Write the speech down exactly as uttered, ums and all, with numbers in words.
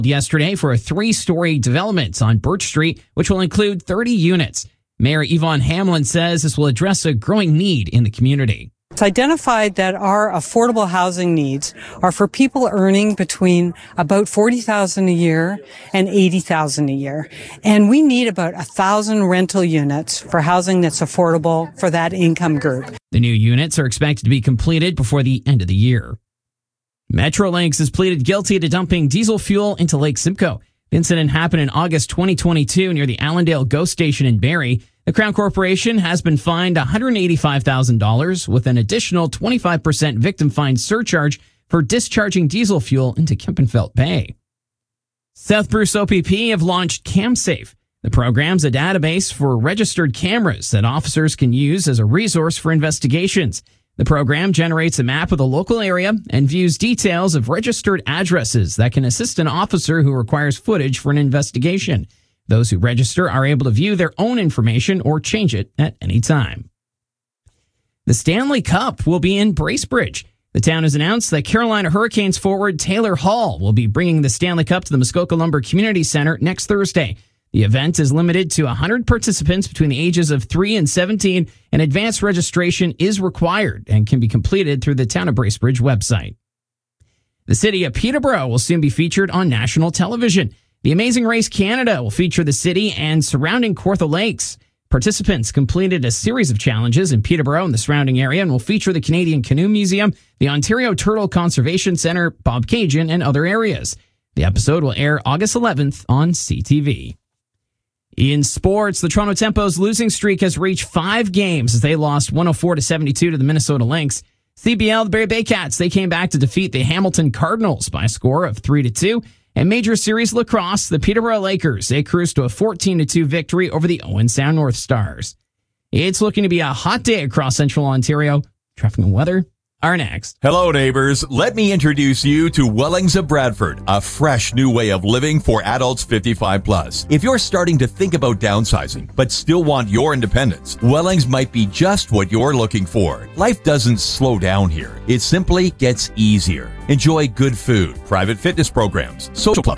yesterday for a three-story development on Birch Street, which will include thirty units. Mayor Yvonne Hamlin says this will address a growing need in the community. It's identified that our affordable housing needs are for people earning between about forty thousand dollars a year and eighty thousand dollars a year. And we need about one thousand rental units for housing that's affordable for that income group. The new units are expected to be completed before the end of the year. Metrolinx has pleaded guilty to dumping diesel fuel into Lake Simcoe. The incident happened in August twenty twenty-two near the Allendale GO station in Barrie. The Crown Corporation has been fined one hundred eighty-five thousand dollars with an additional twenty-five percent victim fine surcharge for discharging diesel fuel into Kempenfelt Bay. South Bruce O P P have launched CamSafe. The program's a database for registered cameras that officers can use as a resource for investigations. The program generates a map of the local area and views details of registered addresses that can assist an officer who requires footage for an investigation. Those who register are able to view their own information or change it at any time. The Stanley Cup will be in Bracebridge. The town has announced that Carolina Hurricanes forward Taylor Hall will be bringing the Stanley Cup to the Muskoka Lumber Community Center next Thursday. The event is limited to one hundred participants between the ages of three and seventeen, and advanced registration is required and can be completed through the Town of Bracebridge website. The city of Peterborough will soon be featured on national television. The Amazing Race Canada will feature the city and surrounding Kawartha Lakes. Participants completed a series of challenges in Peterborough and the surrounding area and will feature the Canadian Canoe Museum, the Ontario Turtle Conservation Centre, Bobcaygeon, and other areas. The episode will air August eleventh on C T V. In sports, the Toronto Tempo's losing streak has reached five games as they lost one oh four to seventy-two to the Minnesota Lynx. C B L, the Barrie Baycats, they came back to defeat the Hamilton Cardinals by a score of three to two. And Major Series lacrosse, the Peterborough Lakers, they cruised to a fourteen to two victory over the Owen Sound North Stars. It's looking to be a hot day across central Ontario. Traffic and weather are next. Hello, neighbors. Let me introduce you to Wellings of Bradford, a fresh new way of living for adults fifty-five plus. If you're starting to think about downsizing, but still want your independence, Wellings might be just what you're looking for. Life doesn't slow down here. It simply gets easier. Enjoy good food, private fitness programs, social clubs,